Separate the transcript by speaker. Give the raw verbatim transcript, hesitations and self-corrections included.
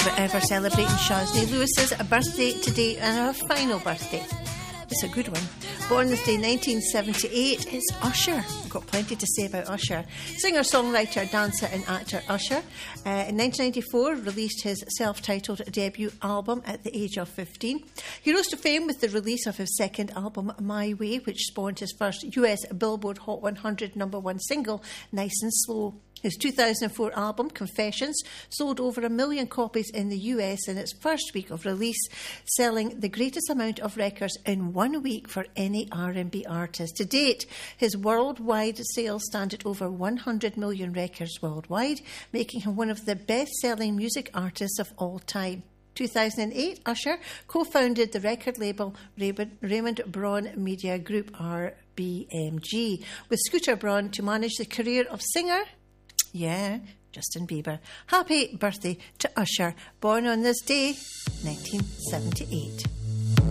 Speaker 1: Forever celebrating Shaznay Lewis's birthday today and her final birthday. It's a good one. Born this day nineteen seventy-eight, it's Usher. I've got plenty to say about Usher. Singer, songwriter, dancer and actor Usher. Uh, in nineteen ninety-four, released his self-titled debut album at the age of fifteen. He rose to fame with the release of his second album, My Way, which spawned his first U S Billboard Hot one hundred number one single, Nice and Slow. His two thousand four album, Confessions, sold over a million copies in the U S in its first week of release, selling the greatest amount of records in one week for any R and B artist. To date, his worldwide sales stand at over one hundred million records worldwide, making him one of the best-selling music artists of all time. two thousand eight, Usher co-founded the record label Raymond, Raymond Braun Media Group, R B M G, with Scooter Braun to manage the career of singer... Yeah, Justin Bieber. Happy birthday to Usher, born on this day, nineteen seventy-eight.